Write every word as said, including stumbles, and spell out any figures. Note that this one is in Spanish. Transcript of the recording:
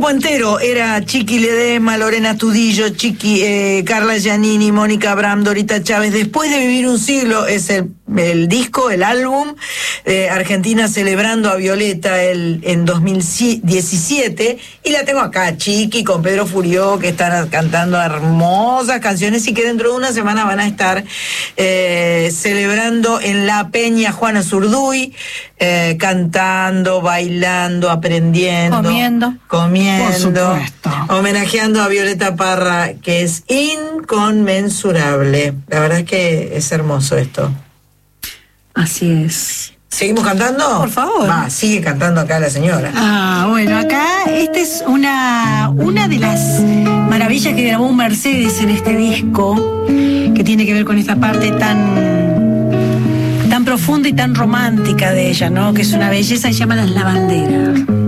grupo entero era Chiqui Ledesma, Lorena Tudillo, Chiqui, eh, Carla Giannini, Mónica Abraham, Dorita Chávez. Después de vivir un siglo es el, el disco, el álbum. Eh, Argentina celebrando a Violeta el, en dos mil diecisiete. Y la tengo acá, Chiqui, con Pedro Furió, que están cantando hermosas canciones y que dentro de una semana van a estar eh, celebrando en La Peña Juana Zurduy, eh, cantando, bailando, aprendiendo. Comiendo. Comiendo. Por supuesto. Homenajeando a Violeta Parra, que es inconmensurable. La verdad es que es hermoso esto. Así es. ¿Seguimos cantando? Por favor. Va, sigue cantando acá la señora. Ah, bueno, acá esta es una, una de las maravillas que grabó Mercedes en este disco, que tiene que ver con esta parte tan, tan profunda y tan romántica de ella, ¿no? Que es una belleza, se llama Las Lavanderas.